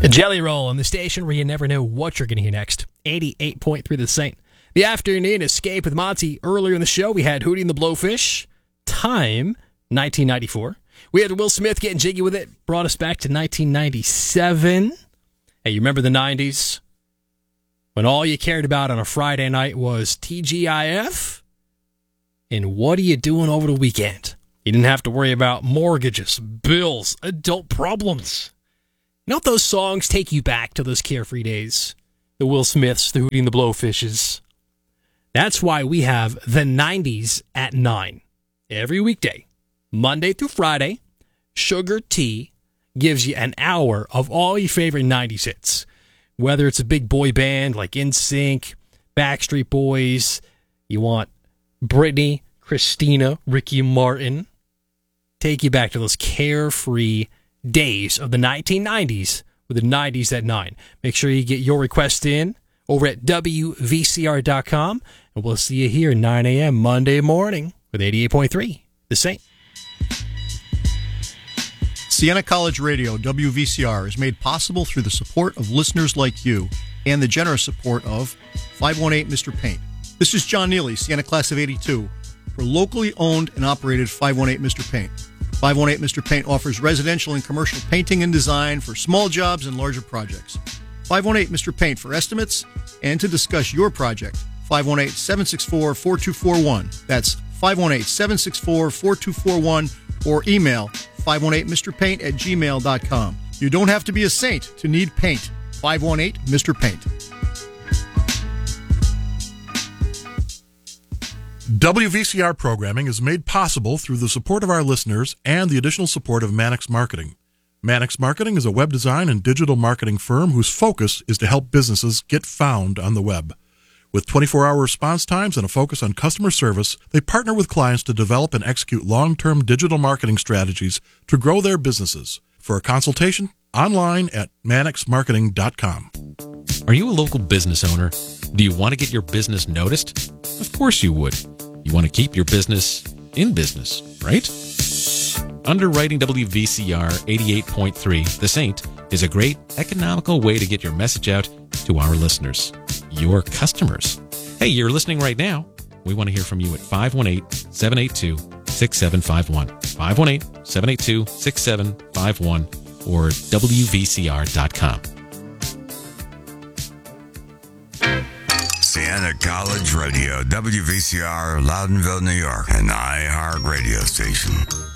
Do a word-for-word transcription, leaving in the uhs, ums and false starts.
A Jelly Roll on the station where you never know what you're going to hear next. eighty-eight point three The Saint. The Afternoon Escape with Monty. Earlier in the show, we had Hootie and the Blowfish. Time, nineteen ninety-four. We had Will Smith getting jiggy with it. Brought us back to nineteen ninety-seven. Hey, you remember the nineties? When all you cared about on a Friday night was T G I F? And what are you doing over the weekend? You didn't have to worry about mortgages, bills, adult problems. Don't those songs take you back to those carefree days? The Will Smiths, the Hootie and the Blowfishes. That's why we have the nineties at nine. Every weekday, Monday through Friday, Sugar T gives you an hour of all your favorite nineties hits. Whether it's a big boy band like N Sync, Backstreet Boys, you want Britney, Christina, Ricky Martin. Take you back to those carefree days of the nineteen nineties with the nineties at nine. Make sure you get your request in over at W V C R dot com, and we'll see you here at nine a.m. Monday morning with eighty-eight point three The Saint. Siena College Radio, W V C R, is made possible through the support of listeners like you and the generous support of five one eight Mister Paint. This is John Neely, Siena Class of eighty-two, for locally owned and operated five one eight Mister Paint. five one eight Mister Paint offers residential and commercial painting and design for small jobs and larger projects. five one eight Mister Paint for estimates and to discuss your project. five one eight, seven six four, four two four one. That's five one eight, seven six four, four two four one, or email five one eight Mister Paint at gmail dot com. You don't have to be a saint to need paint. five one eight Mister Paint. W V C R programming is made possible through the support of our listeners and the additional support of Mannix Marketing. Mannix Marketing is a web design and digital marketing firm whose focus is to help businesses get found on the web. With twenty-four hour response times and a focus on customer service, they partner with clients to develop and execute long-term digital marketing strategies to grow their businesses. For a consultation, online at mannix marketing dot com. Are you a local business owner? Do you want to get your business noticed? Of course you would. You want to keep your business in business, right? Underwriting W V C R eighty-eight point three The Saint is a great economical way to get your message out to our listeners, your customers. Hey, you're listening right now. We want to hear from you at five one eight, seven eight two, six seven five one, five one eight, seven eight two, six seven five one, or W V C R dot com. Siena College Radio, W V C R, Loudonville, New York, an iHeart radio station.